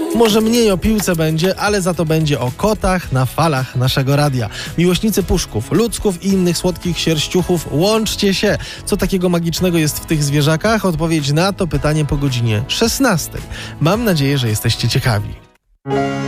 Może mniej o piłce będzie, ale za to będzie o kotach na falach naszego radia. Miłośnicy puszków, ludzków i innych słodkich sierściuchów, łączcie się. Co takiego magicznego jest w tych zwierzakach? Odpowiedź na to pytanie po godzinie 16. Mam nadzieję, że jesteście ciekawi.